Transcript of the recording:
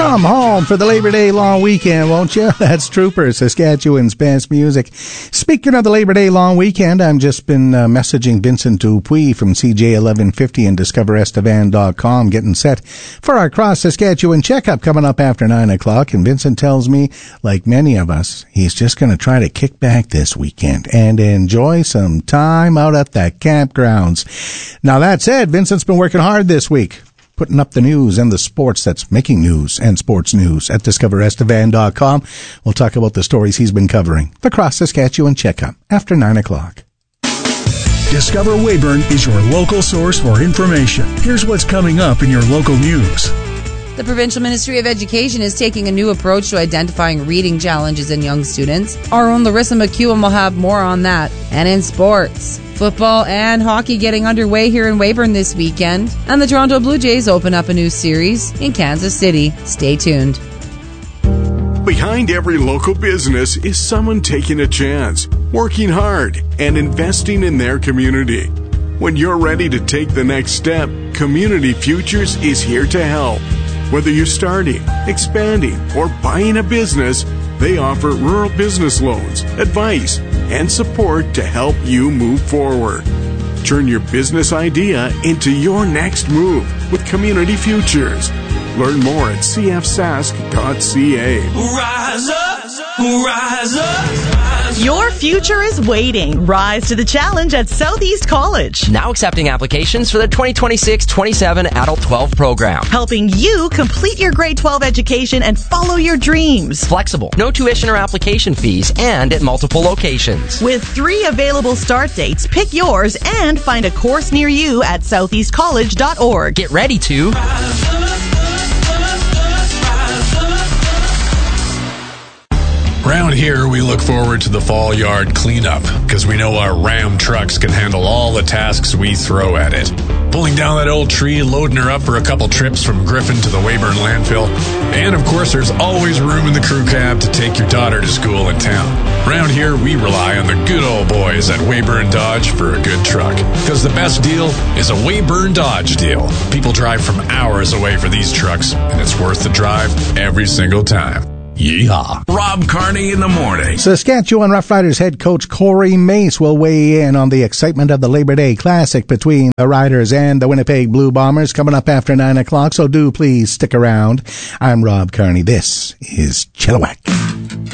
Come home for the Labor Day long weekend, won't you? That's Troopers, Saskatchewan's best music. Speaking of the Labor Day long weekend, I've just been messaging Vincent Dupuis from CJ1150 and DiscoverEstevan.com, getting set for our Cross Saskatchewan checkup coming up after 9 o'clock. And Vincent tells me, like many of us, he's just going to try to kick back this weekend and enjoy some time out at the campgrounds. Now, that said, Vincent's been working hard this week, putting up the news and the sports that's making news and sports news at DiscoverEstevan.com. We'll talk about the stories he's been covering. The Cross Saskatchewan Checkup after 9 o'clock. Discover Weyburn is your local source for information. Here's what's coming up in your local news. The Provincial Ministry of Education is taking a new approach to identifying reading challenges in young students. Our own Larissa McEwen will have more on that. And in sports, football and hockey getting underway here in Weyburn this weekend. And the Toronto Blue Jays open up a new series in Kansas City. Stay tuned. Behind every local business is someone taking a chance, working hard, and investing in their community. When you're ready to take the next step, Community Futures is here to help. Whether you're starting, expanding, or buying a business, they offer rural business loans, advice, and support to help you move forward. Turn your business idea into your next move with Community Futures. Learn more at cfsask.ca. Rise up, rise up. Your future is waiting. Rise to the challenge at Southeast College. Now accepting applications for the 2026-27 Adult 12 program. Helping you complete your grade 12 education and follow your dreams. Flexible, no tuition or application fees, and at multiple locations. With 3 available start dates, pick yours and find a course near you at southeastcollege.org. Get ready to Around here, we look forward to the fall yard cleanup because we know our Ram trucks can handle all the tasks we throw at it. Pulling down that old tree, loading her up for a couple trips from Griffin to the Weyburn landfill. And, of course, there's always room in the crew cab to take your daughter to school in town. Around here, we rely on the good old boys at Weyburn Dodge for a good truck. Because the best deal is a Weyburn Dodge deal. People drive from hours away for these trucks, and it's worth the drive every single time. Yeehaw. Rob Carney in the morning. Saskatchewan Roughriders head coach Corey Mace will weigh in on the excitement of the Labor Day Classic between the Riders and the Winnipeg Blue Bombers coming up after 9 o'clock, so do please stick around. I'm Rob Carney. This is Chilliwack.